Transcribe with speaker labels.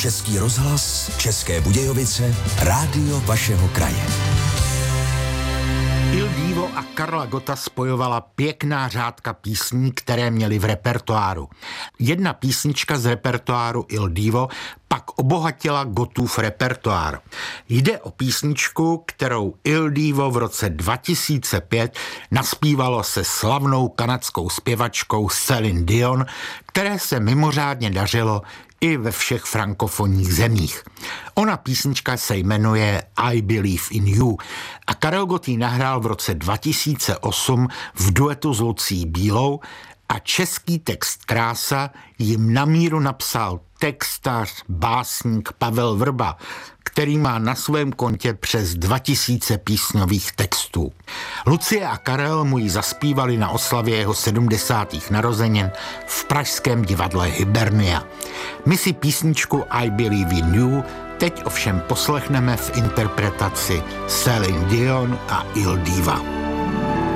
Speaker 1: Český rozhlas, České Budějovice, rádio vašeho kraje.
Speaker 2: Il Divo a Karla Gotta spojovala pěkná řádka písní, které měly v repertoáru. Jedna písnička z repertoáru Il Divo pak obohatila Gottův repertoár. Jde o písničku, kterou Il Divo v roce 2005 naspívalo se slavnou kanadskou zpěvačkou Céline Dion, které se mimořádně dařilo i ve všech frankofonních zemích. Ona písnička se jmenuje I Believe in You a Karel Gott ji nahrál v roce 2008 v duetu s Lucií Bílou a český text Krása jim na míru napsal textař, básník Pavel Vrba, který má na svém kontě přes 2000 písňových textů. Lucie a Karel mu ji zaspívali na oslavě jeho 70. narozenin v pražském divadle Hibernia. My si písničku I Believe in You teď ovšem poslechneme v interpretaci Céline Dion a Il Diva.